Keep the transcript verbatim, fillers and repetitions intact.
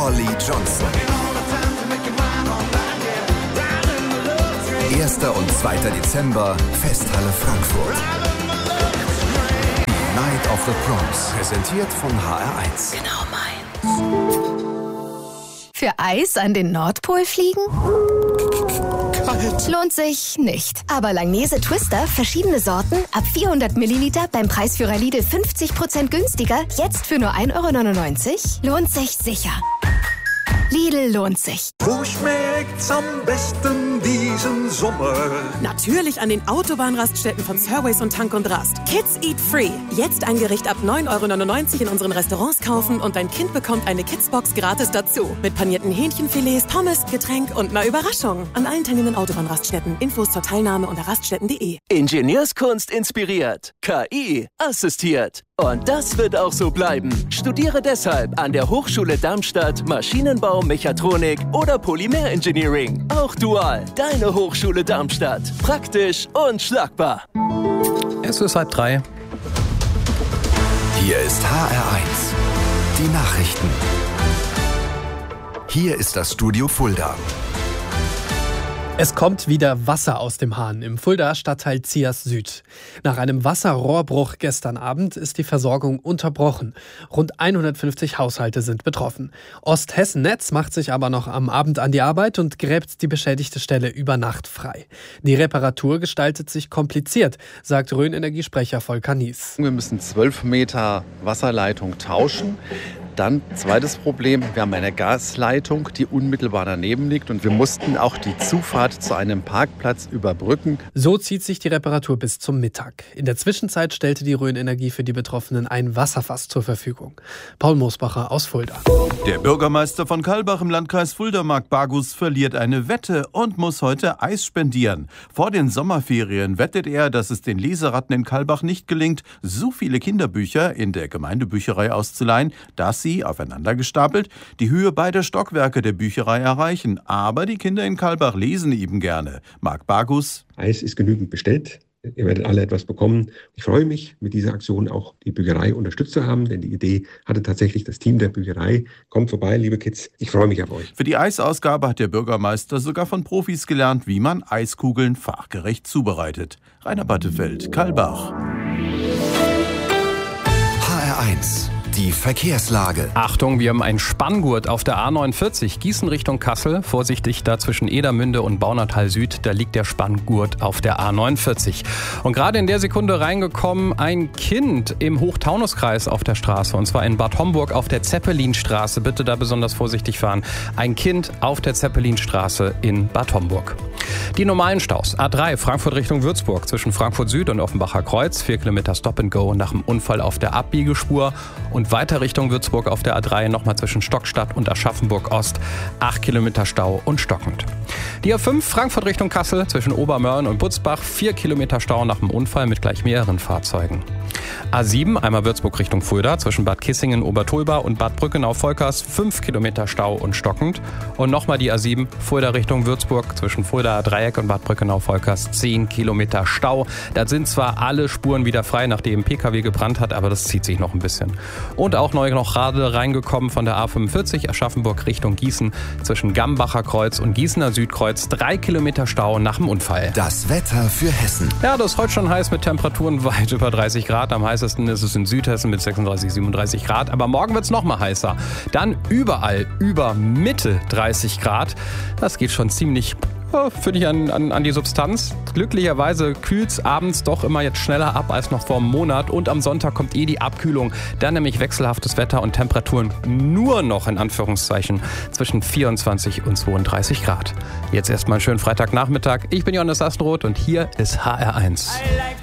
Olli Johnson. erster und zweiter Dezember, Festhalle Frankfurt. Night of the Proms, präsentiert von H R eins. Genau meins. Für Eis an den Nordpol fliegen? Kalt. Lohnt sich nicht. Aber Langnese Twister, verschiedene Sorten, ab vierhundert Milliliter beim Preisführer Lidl fünfzig Prozent günstiger, jetzt für nur ein Euro neunundneunzig, lohnt sich sicher. Lidl lohnt sich. Wo schmeckt's am besten diesen Sommer? Natürlich an den Autobahnraststätten von Surways und Tank und Rast. Kids Eat Free. Jetzt ein Gericht ab neun Euro neunundneunzig in unseren Restaurants kaufen und dein Kind bekommt eine Kidsbox gratis dazu. Mit panierten Hähnchenfilets, Pommes, Getränk und einer Überraschung. An allen teilnehmenden Autobahnraststätten. Infos zur Teilnahme unter raststätten punkt de. Ingenieurskunst inspiriert. K I assistiert. Und das wird auch so bleiben. Studiere deshalb an der Hochschule Darmstadt Maschinenbau, Mechatronik oder Polymer-Engineering. Auch dual. Deine Hochschule Darmstadt. Praktisch und schlagbar. Es ist halb drei. Hier ist H R eins. Die Nachrichten. Hier ist das Studio Fulda. Es kommt wieder Wasser aus dem Hahn im Fuldaer Stadtteil Ziers Süd. Nach einem Wasserrohrbruch gestern Abend ist die Versorgung unterbrochen. Rund hundertfünfzig Haushalte sind betroffen. Osthessen-Netz macht sich aber noch am Abend an die Arbeit und gräbt die beschädigte Stelle über Nacht frei. Die Reparatur gestaltet sich kompliziert, sagt Rhön-Energiesprecher Volker Nies. Wir müssen zwölf Meter Wasserleitung tauschen. Dann zweites Problem, wir haben eine Gasleitung, die unmittelbar daneben liegt und wir mussten auch die Zufahrt zu einem Parkplatz überbrücken. So zieht sich die Reparatur bis zum Mittag. In der Zwischenzeit stellte die Rhön Energie für die Betroffenen ein Wasserfass zur Verfügung. Paul Moosbacher aus Fulda. Der Bürgermeister von Kalbach im Landkreis Fulda, Marc Bargus, verliert eine Wette und muss heute Eis spendieren. Vor den Sommerferien wettet er, dass es den Leseratten in Kalbach nicht gelingt, so viele Kinderbücher in der Gemeindebücherei auszuleihen, dass sie, aufeinander gestapelt, die Höhe beider Stockwerke der Bücherei erreichen. Aber die Kinder in Kalbach lesen eben gerne. Marc Bargus. Eis ist genügend bestellt. Ihr werdet alle etwas bekommen. Ich freue mich, mit dieser Aktion auch die Bücherei unterstützt zu haben, denn die Idee hatte tatsächlich das Team der Bücherei. Kommt vorbei, liebe Kids, ich freue mich auf euch. Für die Eisausgabe hat der Bürgermeister sogar von Profis gelernt, wie man Eiskugeln fachgerecht zubereitet. Rainer Battefeld, Kalbach. H R eins. Die Verkehrslage. Achtung, wir haben einen Spanngurt auf der A neunundvierzig, Gießen Richtung Kassel. Vorsichtig da zwischen Edermünde und Baunatal Süd, da liegt der Spanngurt auf der A neunundvierzig. Und gerade in der Sekunde reingekommen, ein Kind im Hochtaunuskreis auf der Straße. Und zwar in Bad Homburg auf der Zeppelinstraße. Bitte da besonders vorsichtig fahren. Ein Kind auf der Zeppelinstraße in Bad Homburg. Die normalen Staus. A drei, Frankfurt Richtung Würzburg, zwischen Frankfurt Süd und Offenbacher Kreuz. Vier Kilometer Stop and Go nach dem Unfall auf der Abbiegespur. Und weiter Richtung Würzburg auf der A drei, nochmal zwischen Stockstadt und Aschaffenburg Ost. Acht Kilometer Stau und stockend. Die A fünf, Frankfurt Richtung Kassel, zwischen Obermörlen und Butzbach. Vier Kilometer Stau nach dem Unfall mit gleich mehreren Fahrzeugen. A sieben, einmal Würzburg Richtung Fulda, zwischen Bad Kissingen, Obertulba und Bad Brückenau-Volkers. Fünf Kilometer Stau und stockend. Und nochmal die A sieben, Fulda Richtung Würzburg, zwischen Fulda Dreieck und Bad Brückenau-Volkers. Zehn Kilometer Stau. Da sind zwar alle Spuren wieder frei, nachdem P K W gebrannt hat, aber das zieht sich noch ein bisschen. Und auch neu noch gerade reingekommen von der A fünfundvierzig, Aschaffenburg Richtung Gießen, zwischen Gambacher Kreuz und Gießener Südkreuz. Drei Kilometer Stau nach dem Unfall. Das Wetter für Hessen. Ja, das ist heute schon heiß mit Temperaturen weit über dreißig Grad. Am heißesten ist es in Südhessen mit sechsunddreißig, siebenunddreißig Grad. Aber morgen wird es noch mal heißer. Dann überall über Mitte dreißig Grad. Das geht schon ziemlich, ja, finde ich, an, an, an die Substanz. Glücklicherweise kühlt es abends doch immer jetzt schneller ab als noch vor einem Monat. Und am Sonntag kommt eh die Abkühlung. Dann nämlich wechselhaftes Wetter und Temperaturen nur noch in Anführungszeichen zwischen vierundzwanzig und zweiunddreißig Grad. Jetzt erstmal einen schönen Freitagnachmittag. Ich bin Johannes Assenroth und hier ist H R eins.